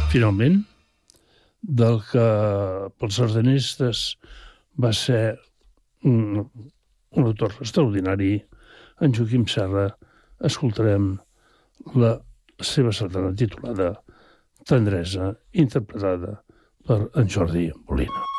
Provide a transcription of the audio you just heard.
Finalment, del que pels sardanistes va ser un autor extraordinari, en Joaquim Serra, escoltarem la seva sardana titulada Tendresa, interpretada per en Jordi Molina.